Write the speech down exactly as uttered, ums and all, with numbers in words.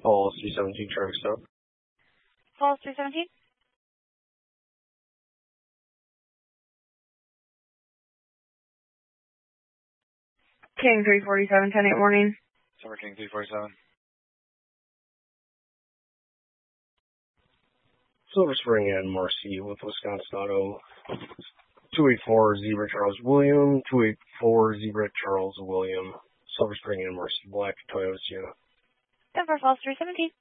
Falls three seventeen, traffic stop. Falls three seventeen? King three forty-seven, ten eight warning. Silver King three forty-seven. Silver Spring and Marcy with Wisconsin Auto. two eight four Zebra Charles William, two eight four Zebra Charles William. Silver Spring and Marcy Black, Toyota Sienna. Denver Falls three seventeen.